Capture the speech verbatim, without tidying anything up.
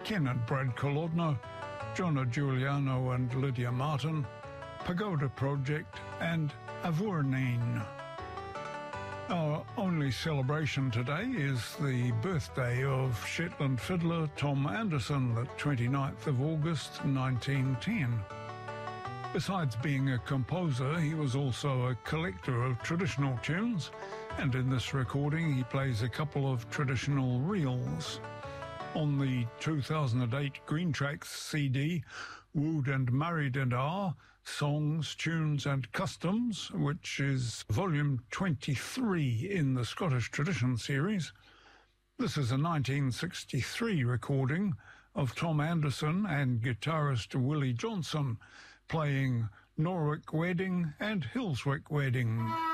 Ken and Brad Kolodner, Jonah Giuliano and Lydia Martin, Pagoda Project and Avurnain. Our only celebration today is the birthday of Shetland fiddler Tom Anderson, the twenty-ninth of August nineteen ten. Besides being a composer, he was also a collector of traditional tunes, and in this recording he plays a couple of traditional reels. On the two thousand eight Green Tracks C D, Wooed and Married and Are, Songs, Tunes and Customs, which is volume twenty-three in the Scottish Tradition series. This is a nineteen sixty-three recording of Tom Anderson and guitarist Willie Johnson playing Norwick Wedding and Hillswick Wedding.